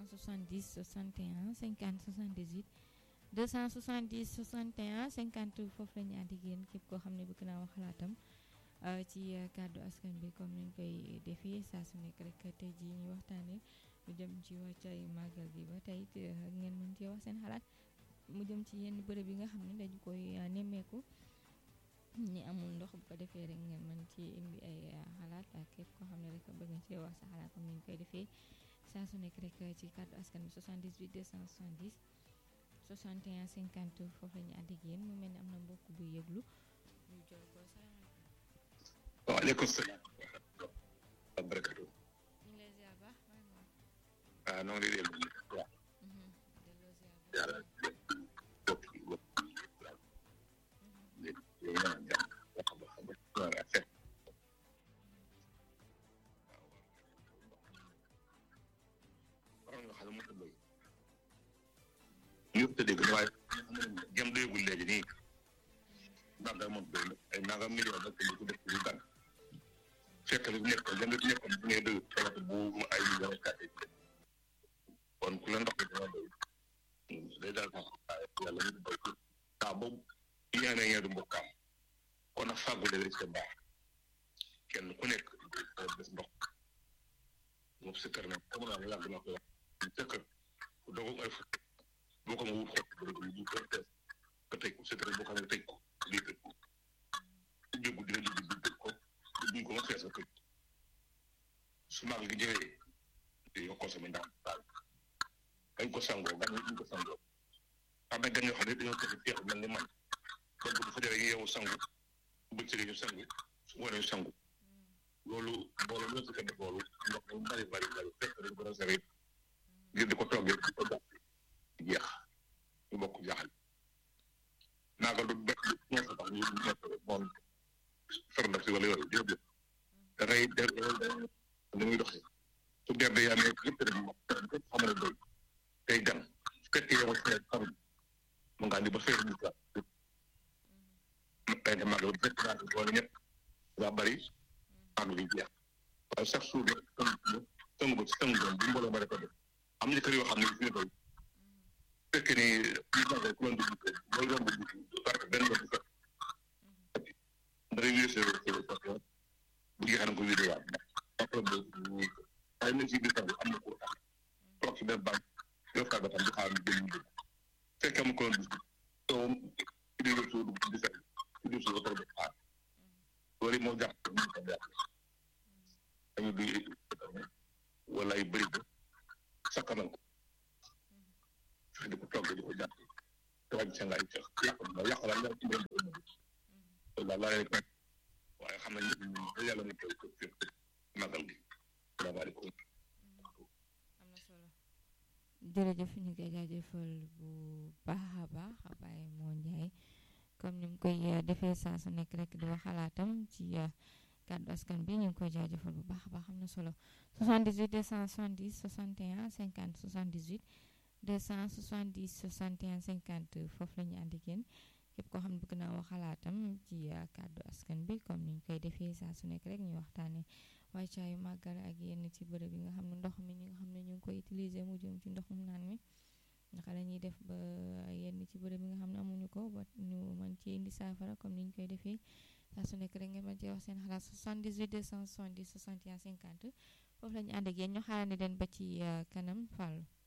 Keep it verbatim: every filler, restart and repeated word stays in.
soixante-dix soixante et un cinquante soixante-dix-huit deux cent soixante-dix soixante et un cinquante foofu la ñu ànd ak yéen képp koo xam ne bëgg naa wax xalaatam ci kàddu askan bi comme ni ñu koy defee saa su nekk rek tey jii ñu waxtaanee mu jëm ci wàccaayu màggal gi ba tey ngeen mën cee wax seen xalaat mu jëm ci yenn bërëb yi nga xam ne dañu koy nemmeeku ñi amul ndox bu ko defee rek ngeen mën ci indi ay xalaat ak képp koo xam ne rek bëgg nga cee wax sa xalaat comme ni ñu koy defee saa su nekk rek ci kàddu askan bi soixante-dix-huit deux cent soixante-dix soixante et un cinquante foofu la ñu ànd ak yéen mu mel ni am na mbokk bu yëglu ñu jël ko salaamaaleykum. waaleykum salaam wa barakatu. ñu ngi lay ziar baax ah non di dellu waaw. delloo ziar baax. ñëpp te dégg na waaye jëm déegul léegi nii ndax da moom ay nangam million nag ko def ci dara fekk li nekk jëm li nekk bu ngay dëgg xalaat bu ay million kàtte kon ku la ndox dina doy day daal sax yàlla ñu doy ko taa boobu ñaane ñaari mbokkam kon nag fàggu de risque baax kenn ku nekk des ndox moom sa kër nag comme naa yàgg na ko wax sa kër fu dogu ay boo ko ma wut xott bërëb yi ñu koy test nga tëj ko secret boo xam ne tëj ko lii tëj ko ubbi ko dina dugg tëj ko duñ ko ma fees a tëj su mag gi ñëwee dañoo consommé ndax daal dañ ko sangoo gan yi duñ ko sangoo am na gan yoo xam ne dañoo tëj feex mel ni man kon bu fa jëree yeewu sangu bëccëg ñu sangu su ngoonee ñu sangu loolu loolu ñoo si def loolu ndox mu bari bari bari fekk dañ ko réservé ngir di ko toggee di ko jàpp jeex ñu bokk jaaxal naaga du bekk ñoo sa tax ñu nekk moom ferdaf si wala yooyu déedéet da ngay def ni muy doxee su gerte yaa nekk yëpp rek moom képp xam ne doy tey gan su fekkee yow sa xam mu ngaa ni ba fay ñu sa day ne màgg ba fekk naa wala ñett daa bari màgg li jeex waaye chaque jour nag tëngu ba ci tëngu doon bu mbooloo ma ko def am na kër yoo xam ne fi ne doy fekk ni ñu ngi ku leen di dugg mooy romb dugg parce que benn yoon du fekk dafay wéy sa parce que bu jeexee na ko vidéo waat ndax après waaye nañ si biir sax am na ko tax toog si benn banque yor kàr ba tam di xaar ñu jël ñu dugg fekkee am ko leen dugg soo idée yëpp soo dugg di fekk idée soo toog di xaar loolu moo jàpp ñu ko jàpp dañu duy wala ay bëri ba sakkanal ko di ko togg di ko jàpp te wàññi seen laay fex yàq na yàq la nga ci doon do la la rek waaye xam nañ ne yàlla na koy ko fépp magal gi salaamaaleykum am na solo jërëjëf ñu koy jaajëfal bu baax a baax Baye moo Ndiaye comme ni mu koy defee saa su nekk rek di wax xalaatam ci kàddu askan bi ñu ngi koy jaajëfal bu baax a baax am na solo soixante-dix-huit deux cent soixante-dix soixante et un cinquante soixante-dix-huit deux cent soixante-dix soixante et un cinquante foofu la ñu ànd ak yéen képp koo xam ne bëgg naa wax xalaatam ci kàddu askan bi comme ni ñu koy defee saa su nekk rek ñu waxtaanee wàccaayu màggal ak yenn ci bërëb yi nga xam ne ndox mi ñi nga xam ne ñu ngi koy utiliser mu jëm ci ndoxum naan mi naka la ñuy def ba yenn ci bërëb yi nga xam ne amuñu ko ba ñu mën ci indi saafara comme ni ñu koy defee saa su nekk rek ngeen mën cee wax seen xalaat soixante-dix-huit deux cent soixante-dix soixante et un cinquante foofu la ñu ànd ak yéen ñu xaarandi leen ba ci kanam Fall.